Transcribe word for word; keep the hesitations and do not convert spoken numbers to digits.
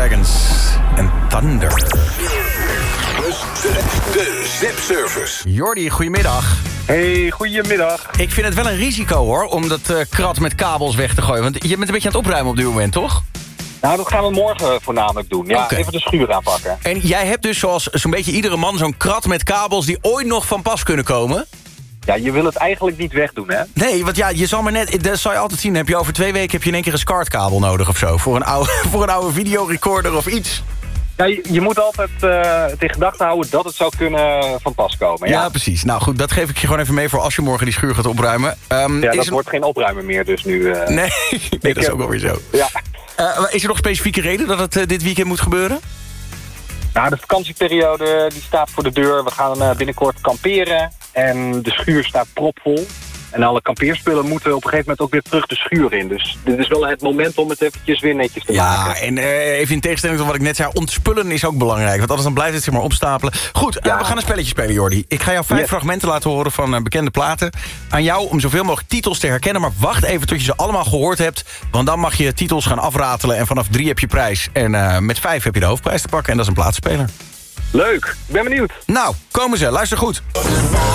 Dragons en Thunder. Dus de, de Zip-service. Jordi, goedemiddag. Hey, goedemiddag. Ik vind het wel een risico, hoor, om dat uh, krat met kabels weg te gooien. Want je bent een beetje aan het opruimen op dit moment, toch? Nou, dat gaan we morgen voornamelijk doen. Ja, Okay. even de schuur aanpakken. En jij hebt dus zoals zo'n beetje iedere man zo'n krat met kabels die ooit nog van pas kunnen komen? Ja, je wil het eigenlijk niet wegdoen, hè? Nee, want ja, je zal maar net, dat zal je altijd zien. Heb je over twee weken heb je in één keer een SCART-kabel nodig of zo. Voor een oude, voor een oude videorecorder of iets. Ja, je, je moet altijd uh, het in gedachten houden dat het zou kunnen van pas komen. Ja, Ja, precies. Nou goed, dat geef ik je gewoon even mee voor als je morgen die schuur gaat opruimen. Um, ja is dat er... wordt geen opruimen meer, dus nu... Uh... Nee, nee, dat is ook wel weer zo. Ja. Uh, is er nog een specifieke reden dat het uh, dit weekend moet gebeuren? Nou, de vakantieperiode die staat voor de deur. We gaan uh, binnenkort kamperen en de schuur staat propvol. En alle kampeerspullen moeten op een gegeven moment ook weer terug de schuur in. Dus dit is wel het moment om het eventjes weer netjes te Ja, maken. en uh, even in tegenstelling tot wat ik net zei, ontspullen is ook belangrijk. Want anders dan blijft het zich maar opstapelen. Goed, uh, Ja. we gaan een spelletje spelen, Jordi. Ik ga jou vijf Yes. fragmenten laten horen van uh, bekende platen. Aan jou om zoveel mogelijk titels te herkennen. Maar wacht even tot je ze allemaal gehoord hebt. Want dan mag je titels gaan afratelen. En vanaf drie heb je prijs. En uh, met vijf heb je de hoofdprijs te pakken. En dat is een plaatspeler. Leuk, ik ben benieuwd. Nou, komen ze. Luister goed.